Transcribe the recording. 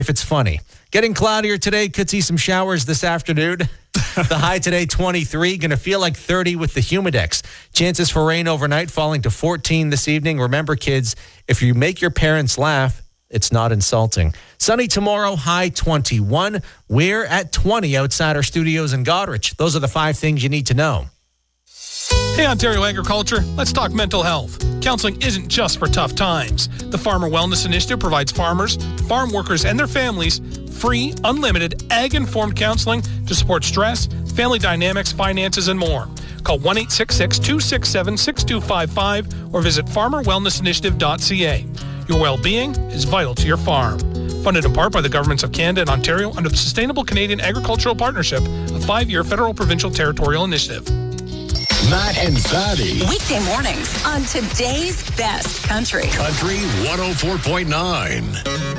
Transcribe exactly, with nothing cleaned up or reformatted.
if it's funny. Getting cloudier today. Could see some showers this afternoon. The high today, twenty-three. Going to feel like thirty with the humidex. Chances for rain overnight falling to fourteen this evening. Remember, kids, if you make your parents laugh, it's not insulting. Sunny tomorrow, high twenty-one. We're at twenty outside our studios in Goderich. Those are the five things you need to know. Hey, Ontario Agriculture, let's talk mental health. Counseling isn't just for tough times. The Farmer Wellness Initiative provides farmers, farm workers, and their families free, unlimited, ag-informed counseling to support stress, family dynamics, finances, and more. Call one eight six six, two six seven, six two five five or visit farmer wellness initiative dot c a. Your well-being is vital to your farm. Funded in part by the governments of Canada and Ontario under the Sustainable Canadian Agricultural Partnership, a five-year federal provincial territorial initiative. Matt and Fatty. Weekday mornings on today's best country. Country one oh four point nine.